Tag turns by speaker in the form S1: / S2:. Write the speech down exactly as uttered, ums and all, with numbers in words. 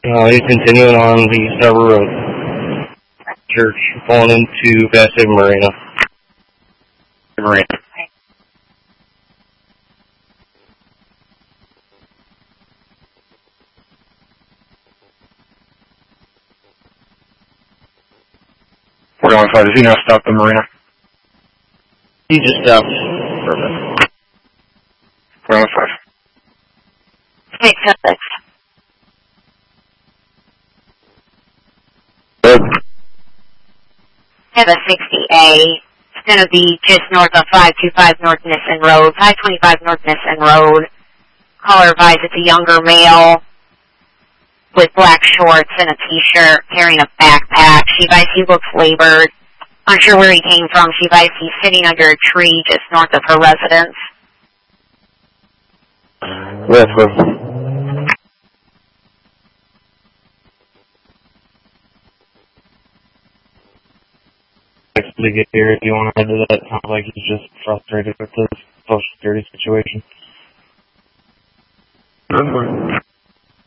S1: Uh, he's continuing on the Starber Road. Church, pulling into Bass Haven Marina.
S2: Marina. Four one five, does he now stop the Marina?
S1: He just stopped.
S2: Perfect. Four one five.
S3: Six six.
S2: Good.
S3: Have a sixty A. It's going to be just north of five two five North Nissen Road, five twenty-five North Nissen Road. Caller advised it's a younger male with black shorts and a t-shirt, carrying a backpack. She advised he looks labored. Unsure where he came from. She advised he's sitting under a tree just north of her residence.
S2: Yes, sir.
S1: To get here if you want to add to that. Sounds like he's just frustrated with the social security situation.
S2: Good.